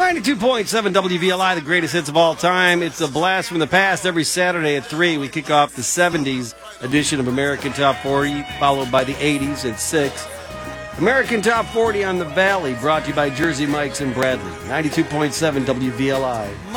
92.7 WVLI, the greatest hits of all time. It's a blast from the past. Every Saturday at 3, we kick off the 70s edition of American Top 40, followed by the 80s at 6. American Top 40 on the Valley, brought to you by Jersey Mike's and Bradley. 92.7 WVLI.